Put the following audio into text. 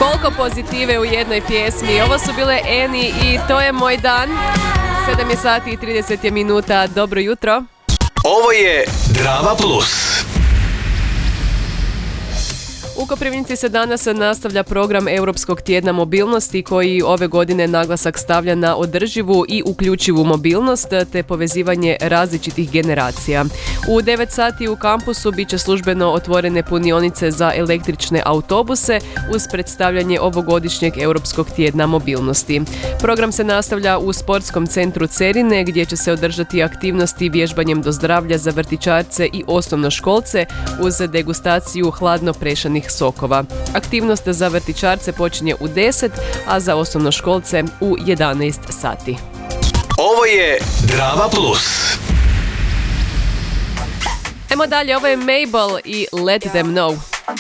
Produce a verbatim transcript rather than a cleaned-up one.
Koliko pozitive u jednoj pjesmi. Ovo su bile Eni i To je moj dan. sedam je sati i trideset je minuta. Dobro jutro. Ovo je Drama Plus. U Koprivnici se danas nastavlja program Europskog tjedna mobilnosti koji ove godine naglasak stavlja na održivu i uključivu mobilnost te povezivanje različitih generacija. U devet sati u kampusu bit će službeno otvorene punionice za električne autobuse uz predstavljanje ovogodišnjeg Europskog tjedna mobilnosti. Program se nastavlja u sportskom centru Cerine gdje će se održati aktivnosti vježbanjem do zdravlja za vrtićarce i osnovnoškolce uz degustaciju hladno prešanih sokova. Aktivnost za vrtićarce počinje u deset, a za osnovnoškolce u jedanaest sati. Ovo je Drama Plus. Ajmo dalje, ovo je Mabel i Let Them Know.